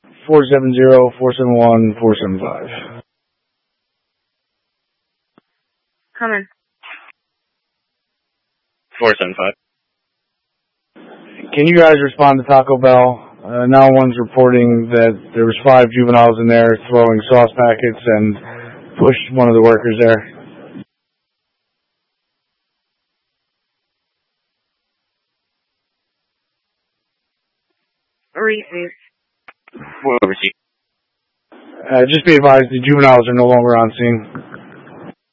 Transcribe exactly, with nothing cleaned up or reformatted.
four seven zero, four seven one, four seven five. Come in. four seven five. Can you guys respond to Taco Bell? Uh, now one's reporting that there was five juveniles in there throwing sauce packets and pushed one of the workers there. Receive. We'll receive. Uh, just be advised, the juveniles are no longer on scene.